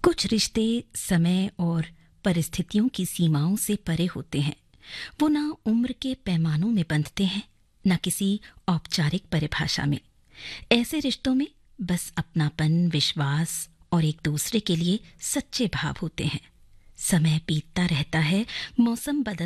कुछ रिश्ते समय और परिस्थितियों की सीमाओं से परे होते हैं। वो ना उम्र के पैमानों में बंधते हैं, ना किसी औपचारिक परिभाषा में। ऐसे रिश्तों में बस अपनापन, विश्वास और एक दूसरे के लिए सच्चे भाव होते हैं। समय बीतता रहता है, मौसम बदल